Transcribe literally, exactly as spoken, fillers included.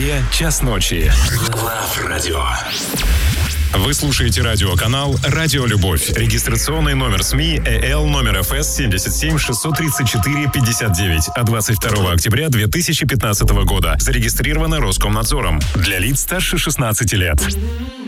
Москве час ночи. Лав Радио. Вы слушаете радиоканал «Радио Любовь». Регистрационный номер СМИ ЭЛ номер эф эс семь семь шесть три четыре пять девять от двадцать второго октября две тысячи пятнадцатого года. Зарегистрировано Роскомнадзором. Для лиц старше шестнадцати лет.